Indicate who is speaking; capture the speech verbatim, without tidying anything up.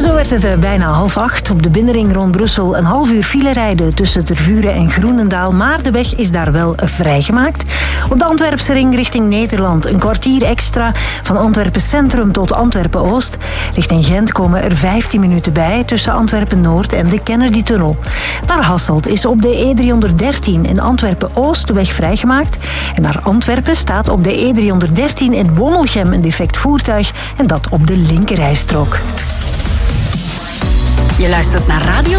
Speaker 1: En zo werd het bijna half acht. Op de binnenring rond Brussel een half uur file rijden tussen Tervuren en Groenendaal. Maar de weg is daar wel vrijgemaakt. Op de Antwerpse ring richting Nederland een kwartier extra. Van Antwerpen Centrum tot Antwerpen Oost. Richting Gent komen er vijftien minuten bij tussen Antwerpen Noord en de Kennedy-tunnel. Naar Hasselt is op de E driehonderddertien in Antwerpen Oost de weg vrijgemaakt. En naar Antwerpen staat op de E driehonderddertien in Wommelgem een defect voertuig. En dat op de linkerrijstrook.
Speaker 2: Je luistert naar Radio